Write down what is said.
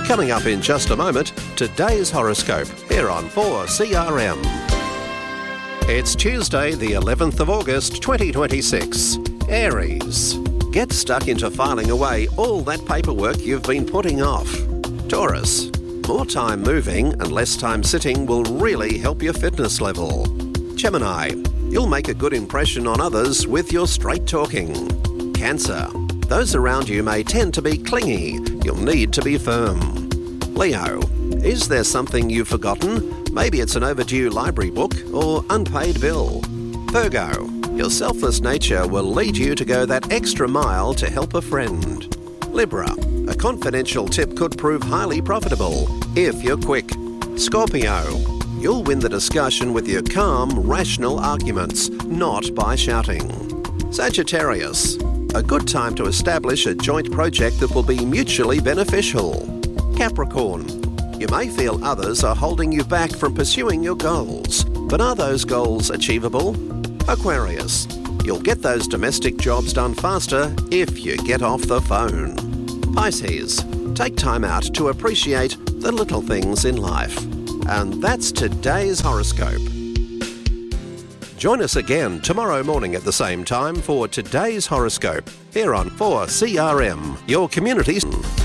Coming up in just a moment, today's horoscope here on 4CRM. It's Tuesday, the 11th of August, 2026. Aries. Get stuck into filing away all that paperwork you've been putting off. Taurus. More time moving and less time sitting will really help your fitness level. Gemini. You'll make a good impression on others with your straight talking. Cancer. Those around you may tend to be clingy. You'll need to be firm. Leo. Is there something you've forgotten? Maybe it's an overdue library book or unpaid bill. Virgo. Your selfless nature will lead you to go that extra mile to help a friend. Libra. A confidential tip could prove highly profitable if you're quick. Scorpio. You'll win the discussion with your calm, rational arguments, not by shouting. Sagittarius. A good time to establish a joint project that will be mutually beneficial. Capricorn. You may feel others are holding you back from pursuing your goals, but are those goals achievable? Aquarius. You'll get those domestic jobs done faster if you get off the phone. Pisces. Take time out to appreciate the little things in life. And that's today's horoscope. Join us again tomorrow morning at the same time for today's horoscope here on 4CRM, your community.